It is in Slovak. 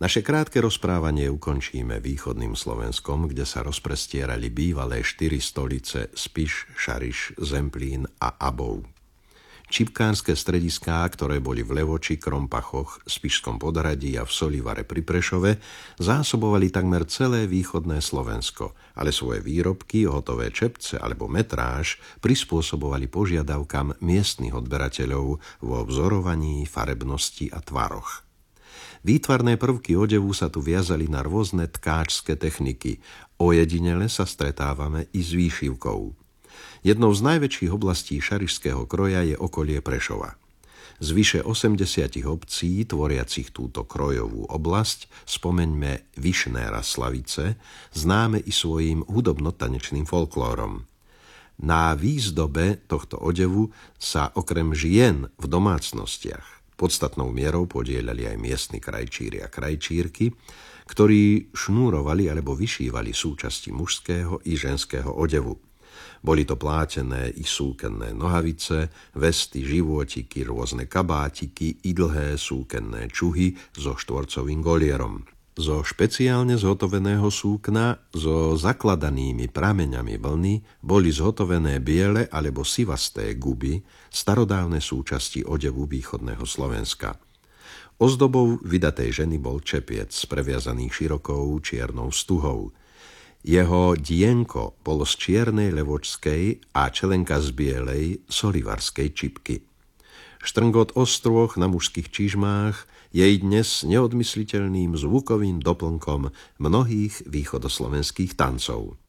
Naše krátke rozprávanie ukončíme východným Slovenskom, kde sa rozprestierali bývalé 4 stolice Spiš, Šariš, Zemplín a Abov. Čipkánske strediská, ktoré boli v Levoči, Krompachoch, Spišskom Podhradí a v Solivare pri Prešove, zásobovali takmer celé východné Slovensko, ale svoje výrobky, hotové čepce alebo metráž prispôsobovali požiadavkám miestnych odberateľov vo vzorovaní, farebnosti a tvaroch. Výtvarné prvky odevu sa tu viazali na rôzne tkáčske techniky. Ojedinele sa stretávame i s výšivkou. Jednou z najväčších oblastí šarišského kroja je okolie Prešova. Z vyše 80 obcí tvoriacich túto krojovú oblasť spomeňme Vyšné Raslavice, známe i svojím hudobno-tanečným folklórom. Na výzdobe tohto odevu sa okrem žien v domácnostiach podstatnou mierou podieľali aj miestni krajčíri a krajčírky, ktorí šnúrovali alebo vyšívali súčasti mužského i ženského odevu. Boli to plátené i súkenné nohavice, vesty, životiky, rôzne kabátiky i dlhé súkenné čuhy so štvorcovým golierom. Zo špeciálne zhotoveného súkna so zakladanými prameňami vlny boli zhotovené biele alebo sivasté guby, starodávne súčasti odevu východného Slovenska. Ozdobou vydatej ženy bol čepiec previazaný širokou čiernou stuhou. Jeho dienko bolo z čiernej levočskej a čelenka z bielej solivarskej čipky. Štrngot ostrôch na mužských čižmách je i dnes neodmysliteľným zvukovým doplnkom mnohých východoslovenských tancov.